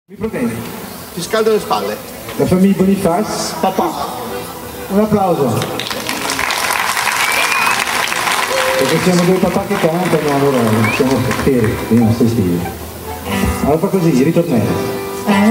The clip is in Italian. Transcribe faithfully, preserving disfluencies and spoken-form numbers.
Mi proteggi. Ti scaldo le spalle. La famiglia Boniface, papà. Un applauso. Perché siamo due papà che cantano, allora siamo fieri dei nostri stili. Allora fa così, ritornello.